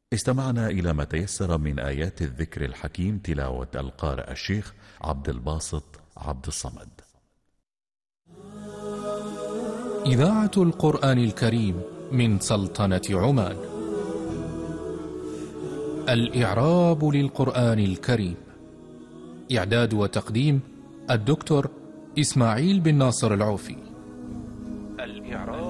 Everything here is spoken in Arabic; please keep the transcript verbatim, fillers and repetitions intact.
استمعنا إلى ما تيسر من آيات الذكر الحكيم، تلاوة القارئ الشيخ عبد الباسط عبد الصمد. إذاعة القرآن الكريم من سلطنة عمان. الإعراب للقرآن الكريم. إعداد وتقديم الدكتور إسماعيل بن ناصر العوفي. الإعراب